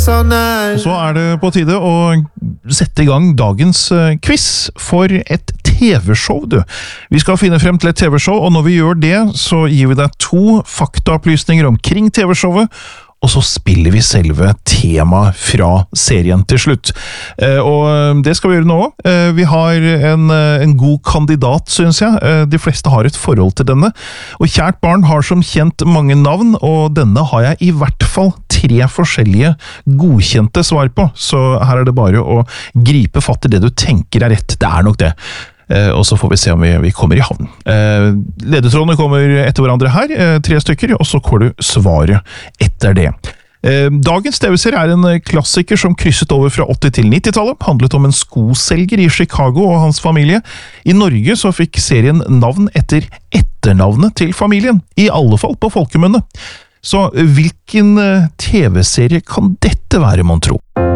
so nice. Så det på tide å sette I gang dagens quiz for et TV-show, du. Vi skal finne frem til et TV-show, og når vi gjør det, så gir vi deg 2 faktaopplysninger omkring TV-showet, og så spiller vi selve temaet fra serien til slutt. Og det skal vi gjøre nå. Vi har en god kandidat, synes jeg. De fleste har et forhold til denne. Og kjært barn har som kjent mange navn, og denne har jeg I hvert fall 3 forskjellige godkjente svar på. Så her det bare å gripe fatt I det du tenker rett. Det nok det. Og så får vi se om vi kommer I havn. Ledetrådene kommer etter hverandre her, 3 stykker, og så får du svaret etter det. Dagens TV-serie en klassiker som krysset over fra 80- til 90-tallet, handlet om en skoselger I Chicago og hans familie. I Norge så fikk serien navn etter etternavnet til familien, I alle fall på folkemunne. Så hvilken TV-serie kan dette være, mon tro?